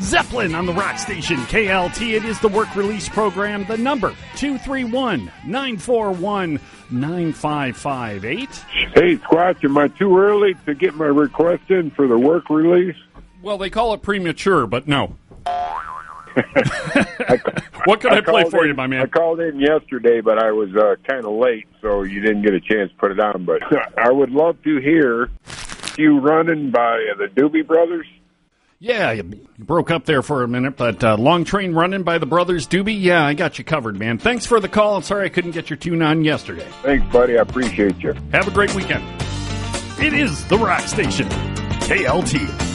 Zeppelin on the rock station KLT. It is the work release program. The number 231-941-9558. Hey, Squatch, am I too early to get my request in for the work release? Well, they call it premature, but no. What can I play for you, my man? I called in yesterday, but I was kind of late, so you didn't get a chance to put it on. But I would love to hear You Running by the Doobie Brothers. Yeah, you broke up there for a minute, but Long Train Running by the Brothers Doobie, yeah, I got you covered, man. Thanks for the call, and sorry I couldn't get your tune on yesterday. Thanks, buddy. I appreciate you. Have a great weekend. It is the rock station, KLT.